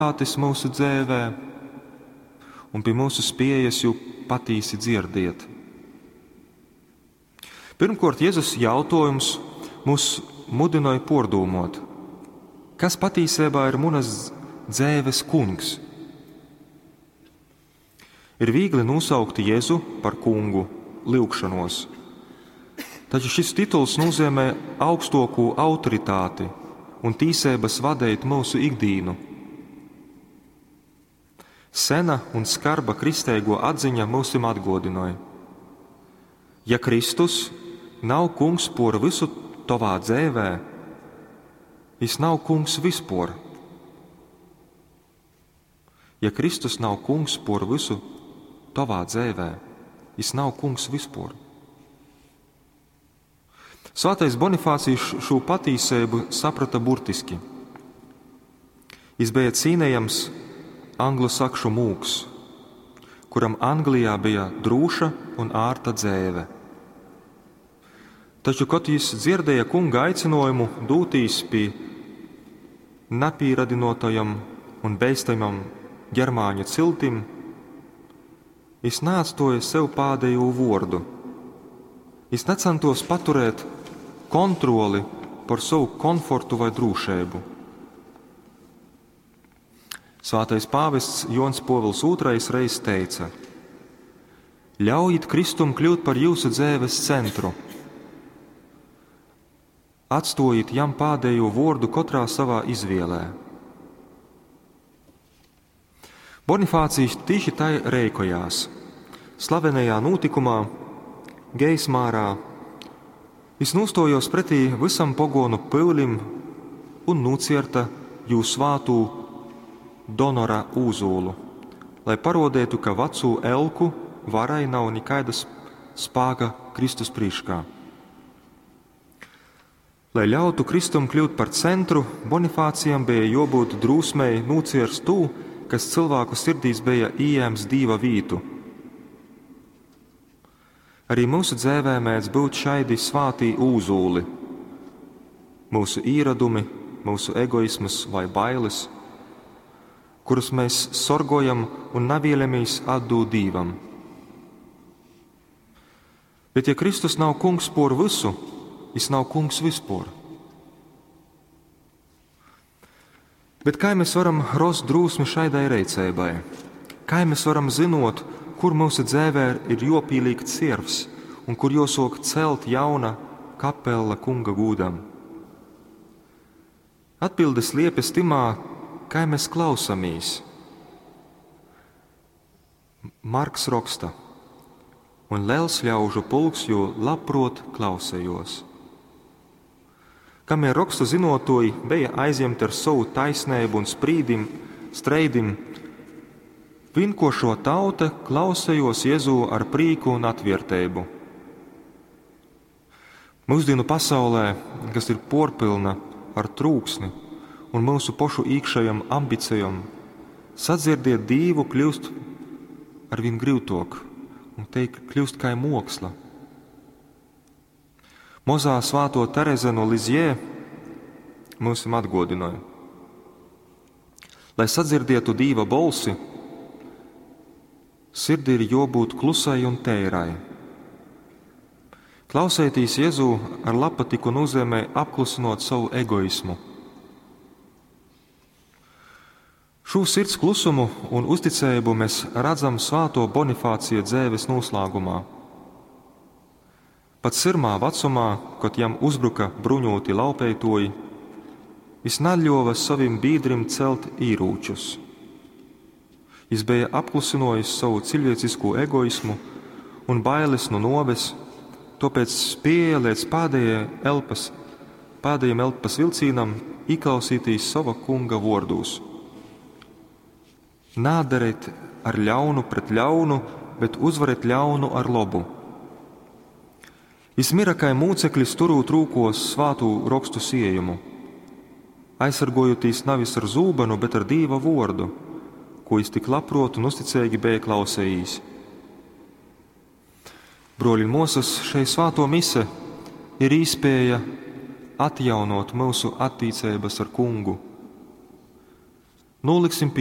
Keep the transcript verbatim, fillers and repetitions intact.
Ātis mūsu dzēvē, un pie mūsu spējas jū patīsi dzirdiet. Pirmkārt, Jēzus jautājums mūs mudināja pordūmot, kas patīsībā ir munas dzēves kungs. Ir viegli nosaukt Jēzu par kungu lūgšanos, taču šis tituls nozīmē augstāko autoritāti un tīsības vadīt mūsu ikdīnu. Sena un skarba kristēgo atziņa mūsim atgādināja. Ja Kristus nav kungs por visu tavā dzēvē, viņš nav kungs vispār. Ja Kristus nav kungs por visu tavā dzēvē, viņš nav kungs vispār. Svētais Bonifācijs šo patīsību saprata burtiski. Viņš bija cīnējams anglosakšu mūks, kuram Anglijā bija drūša un ārta dzēve. Taču, kad viņš dzirdēja kunga aicinājumu dūtīs pie napīradinotajam un beistamam ģermāņu ciltim, viņš neatstāja sev pēdējo vārdu. Viņš necentos paturēt kontroli par savu komfortu vai drūšību. Svētais pāvests Jons Pāvils otrais reiz teica: ļaujiet Kristum kļūt par jūsu dzēves centru. Atstājiet jam pēdējo vārdu katrā savā izvēlē. Bonifācijs tieši tai rēkojās. Slavenajā notikumā Geismārā viņš nostājās pretī visam pagonu pīlim un nocierta jū svātū donora ūzulu, lai parodētu, ka vecū elku varai nav nekaidas spēka Kristus priekšā. Lai ļautu Kristum kļūt par centru, Bonifācijam bija jābūt drūsmei nocierst tū, kas cilvēku sirdīs bija ieņēmis Dieva vītu. Arī mūsu dzēvē mēdz būt šaidi svātī ūzuli, mūsu īradumi, mūsu egoismas vai bailes, kurus mēs sorgojam un nevēlamies atdot Dievam. Bet ja Kristus nav kungs por visu, viņš nav kungs vispār. Bet kā mēs varam rast drūsmi šaidai reiceibai? Kā mēs varam zinot, kur mūsu dzēvē ir jopīlīgt sirvs un kur jāsāk celt jauna kapela kunga gūdam? Atbildes liepjas timā, kā mēs klausamies. Marks raksta: un liels ļaužu pulks jo labprot klausējos. Kamēr rakstu zinotoji bija aizņemti ar savu taisnību un sprīdim, streidim, vinkošo tauta klausējos Jēzu ar prīku un atvērtību. Mūsdienu pasaulē, kas ir porpilna ar trūksni un mūsu pašu iekšējām ambicijām, sadzirdiet Dievu kļūst ar vien grūtāk un teikt kļūst kā moksla. Mozā svāto Tereze no Lizjē mūsim atgādināja: lai sadzirdētu Dieva balsi, sirdī ir jābūt klusai un tērai. Klausēties Jēzu ar lapatiku nozīmē apklusinot savu egoismu. Šo sirds klusumu un uzticējumu mēs redzam svāto Bonifācija dzēves noslēgumā. Pat sirmā vecumā, kad jam uzbruka bruņoti laupētoji, viņš neļāva saviem biedriem celt īrūčus. Viņš bija apklusinājis savu cilvēcisko egoismu un bailes no noves, tāpēc spēja līdz pēdējai elpas, pēdējiem elpas vilcīnam ieklausīties sava kunga vārdos. Nādariet ar ļaunu pret ļaunu, bet uzvariet ļaunu ar labu. Viņš mira kā mūceklis turūt rūkos svātu rakstu siejumu, aizsargojoties nevis ar zūbanu, bet ar Dieva vārdu, ko viņš tik labprot un uzticīgi bija klausējis. Broļi un mūsas, šai svāto mise ir iespēja atjaunot mūsu attīcības ar kungu. Noliksim pie